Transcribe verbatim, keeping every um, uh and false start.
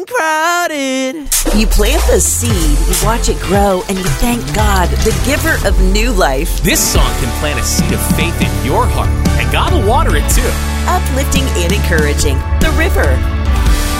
crowded. You plant the seed, you watch it grow, and you thank God, the giver of new life. This song can plant a seed of faith in your heart, and God will water it too. Uplifting and encouraging. The River.